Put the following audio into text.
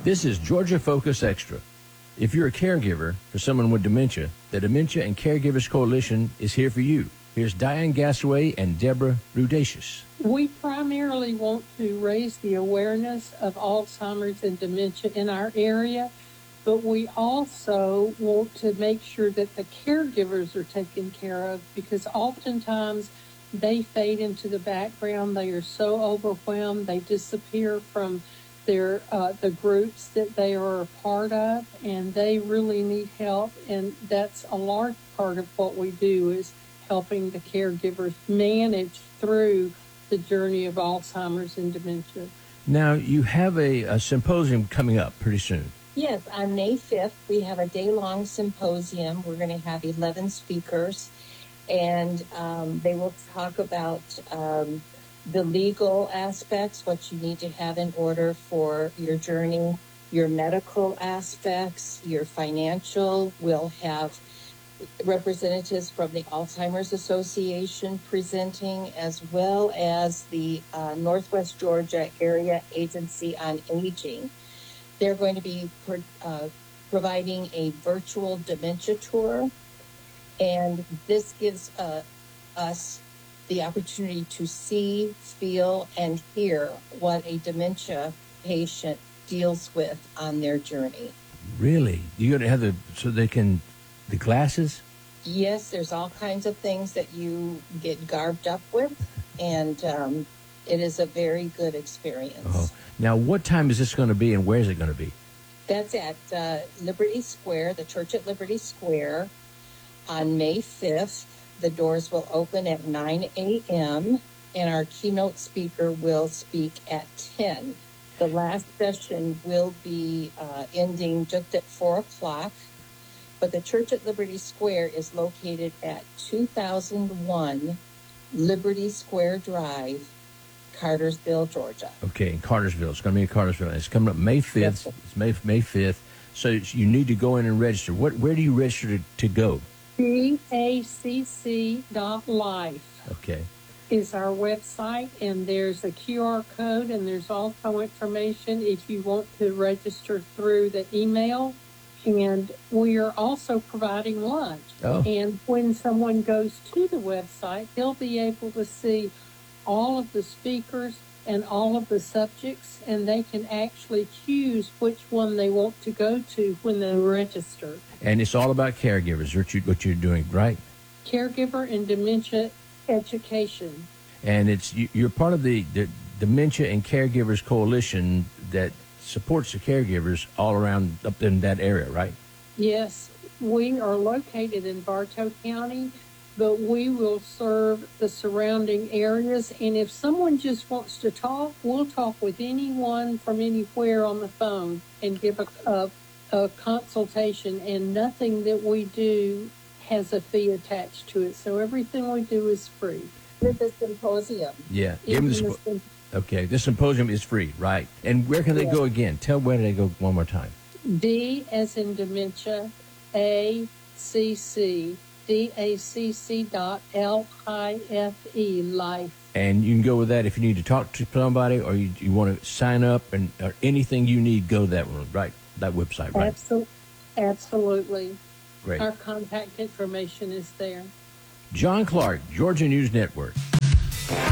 This is Georgia Focus Extra. If you're a caregiver for someone with dementia, the Dementia and Caregivers Coalition is here for you. Here's Diane Gasaway and Deborah Rudacious. We primarily want to raise the awareness of Alzheimer's and dementia in our area, but we also want to make sure that the caregivers are taken care of, because oftentimes they fade into the background. They are so overwhelmed. They disappear from the groups that they are a part of, and they really need help. And that's a large part of what we do, is helping the caregivers manage through the journey of Alzheimer's and dementia. Now, you have a symposium coming up pretty soon. Yes, on May 5th, we have a day-long symposium. We're going to have 11 speakers, and they will talk about the legal aspects, what you need to have in order for your journey, your medical aspects, your financial. We'll have representatives from the Alzheimer's Association presenting, as well as the Northwest Georgia Area Agency on Aging. They're going to be providing a virtual dementia tour, and this gives us the opportunity to see, feel, and hear what a dementia patient deals with on their journey. Really? You're going to have the glasses? Yes, there's all kinds of things that you get garbed up with, and it is a very good experience. Oh. Now, what time is this going to be, and where is it going to be? That's at Liberty Square, the church at Liberty Square, on May 5th. The doors will open at 9 a.m., and our keynote speaker will speak at 10. The last session will be ending just at 4 o'clock. But the church at Liberty Square is located at 2001 Liberty Square Drive, Cartersville, Georgia. Okay, in Cartersville. It's going to be in Cartersville. It's coming up May 5th. Yes, it's May 5th. So you need to go in and register. Where do you register to go? DACC.life. Okay. Is our website, and there's a QR code, and there's also information if you want to register through the email. And we are also providing lunch. Oh. And when someone goes to the website, they'll be able to see all of the speakers and all of the subjects, and they can actually choose which one they want to go to when they register. And it's all about caregivers, what you're doing, right? Caregiver and dementia education. And you're part of the Dementia and Caregivers Coalition that supports the caregivers all around up in that area, right? Yes, we are located in Bartow County, but we will serve the surrounding areas. And if someone just wants to talk, we'll talk with anyone from anywhere on the phone and give a consultation. And nothing that we do has a fee attached to it. So everything we do is free. With the symposium. Yeah. Okay, this symposium is free, right? And where can they go again? Tell where they go one more time. D as in dementia, ACC, DACC.LIFE, life. And you can go with that if you need to talk to somebody, or you want to sign up, or anything you need, go to that one, right? That website, right? Absolutely. Great. Our contact information is there. John Clark, Georgia News Network.